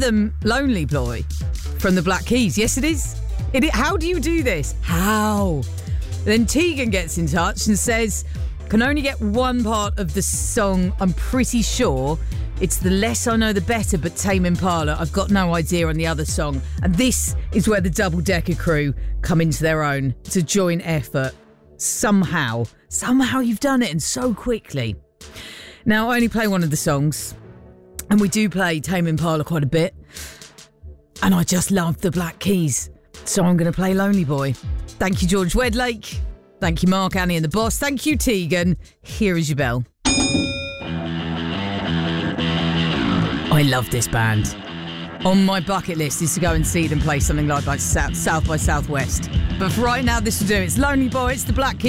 them Lonely Boy from the Black Keys? Yes, it is. How do you do this? How? Then Tegan gets in touch and says, can only get one part of the song, I'm pretty sure. It's The Less I Know The Better, but Tame Impala. I've got no idea on the other song. And this is where the Double Decker crew come into their own. It's a joint effort. Somehow you've done it, and so quickly. Now, I only play one of the songs, and we do play Tame Impala quite a bit. And I just love the Black Keys. So I'm going to play Lonely Boy. Thank you, George Wedlake. Thank you, Mark, Annie and the Boss. Thank you, Tegan. Here is your bell. I love this band. On my bucket list is to go and see them play something like South by Southwest. But for right now, this will do. It's Lonely Boy, it's the Black Keys.